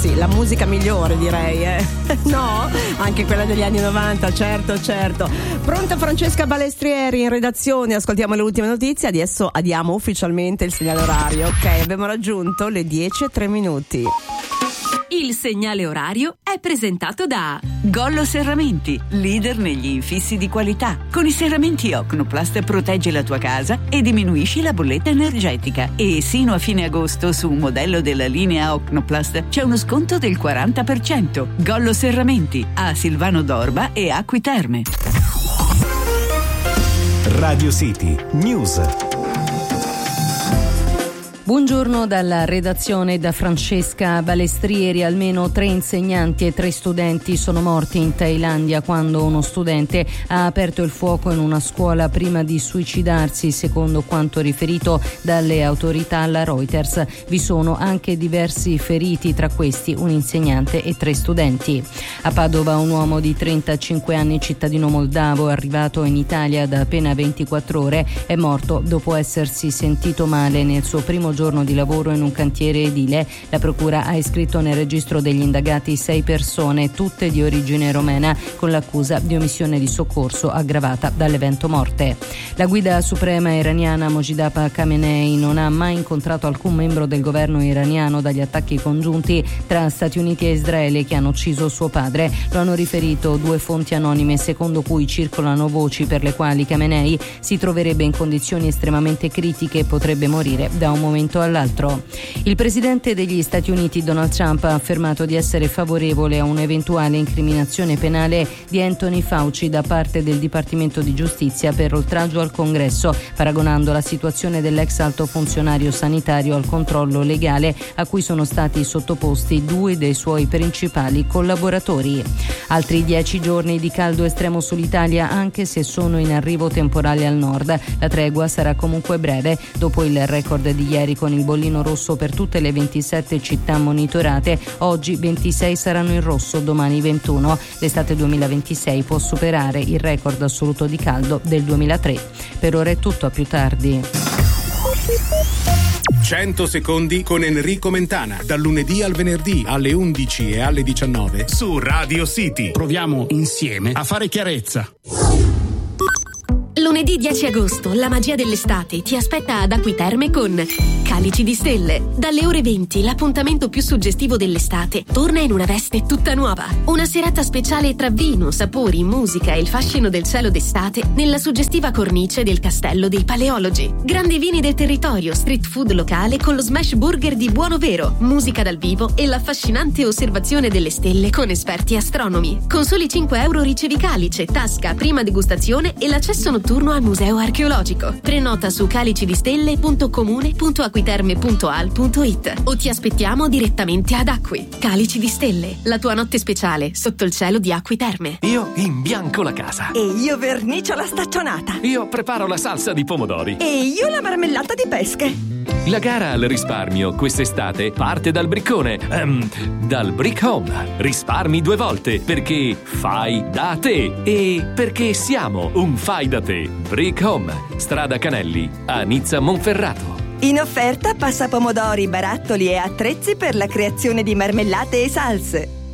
Anzi, la musica migliore, direi, No? Anche quella degli anni 90, certo. Pronta Francesca Balestrieri in redazione, ascoltiamo le ultime notizie. Adesso diamo ufficialmente il segnale orario. Ok, abbiamo raggiunto le 10:03. Il segnale orario è presentato da Gollo Serramenti, leader negli infissi di qualità. Con i serramenti Ocnoplast proteggi la tua casa e diminuisci la bolletta energetica. E sino a fine agosto su un modello della linea Ocnoplast c'è uno sconto del 40%. Gollo Serramenti a Silvano d'Orba e Acqui Terme. Radio City News. Buongiorno dalla redazione, da Francesca Balestrieri. Almeno 3 insegnanti e 3 studenti sono morti in Thailandia quando uno studente ha aperto il fuoco in una scuola prima di suicidarsi, secondo quanto riferito dalle autorità alla Reuters. Vi sono anche diversi feriti, tra questi un insegnante e 3 studenti. A Padova un uomo di 35 anni, cittadino moldavo, arrivato in Italia da appena 24 ore, è morto dopo essersi sentito male nel suo primo giorno di lavoro in un cantiere edile. La procura ha iscritto nel registro degli indagati 6 persone, tutte di origine romena, con l'accusa di omissione di soccorso aggravata dall'evento morte. La guida suprema iraniana Mojtaba Khamenei non ha mai incontrato alcun membro del governo iraniano dagli attacchi congiunti tra Stati Uniti e Israele che hanno ucciso suo padre. Lo hanno riferito 2 fonti anonime, secondo cui circolano voci per le quali Khamenei si troverebbe in condizioni estremamente critiche e potrebbe morire da un momento all'altro. Il presidente degli Stati Uniti Donald Trump ha affermato di essere favorevole a un'eventuale incriminazione penale di Anthony Fauci da parte del Dipartimento di Giustizia per oltraggio al Congresso, paragonando la situazione dell'ex alto funzionario sanitario al controllo legale a cui sono stati sottoposti 2 dei suoi principali collaboratori. Altri 10 giorni di caldo estremo sull'Italia, anche se sono in arrivo temporali al nord. La tregua sarà comunque breve. Dopo il record di ieri con il bollino rosso per tutte le 27 città monitorate, oggi 26 saranno in rosso, domani 21. L'estate 2026 può superare il record assoluto di caldo del 2003. Per ora è tutto, a più tardi. 100 secondi con Enrico Mentana, dal lunedì al venerdì alle 11 e alle 19 su Radio City. Proviamo insieme a fare chiarezza. Lunedì 10 agosto, la magia dell'estate ti aspetta ad Acqui Terme con Calici di Stelle. Dalle ore 20, l'appuntamento più suggestivo dell'estate torna in una veste tutta nuova. Una serata speciale tra vino, sapori, musica e il fascino del cielo d'estate nella suggestiva cornice del Castello dei Paleologi. Grandi vini del territorio, street food locale con lo smash burger di Buono Vero, musica dal vivo e l'affascinante osservazione delle stelle con esperti astronomi. Con soli 5 euro ricevi calice, tasca, prima degustazione e l'accesso notturno al museo archeologico. Prenota su calicidistelle.comune.acquiterme.al.it o ti aspettiamo direttamente ad Acqui. Calici di Stelle, la tua notte speciale sotto il cielo di Acqui Terme. Io imbianco la casa. E io vernicio la staccionata. Io preparo la salsa di pomodori. E io la marmellata di pesche. La gara al risparmio quest'estate parte dal briccone, dal Brick Home. Risparmi 2 volte perché fai da te e perché siamo un fai da te. Brick Home, strada Canelli, a Nizza Monferrato. In offerta passapomodori, barattoli e attrezzi per la creazione di marmellate e salse.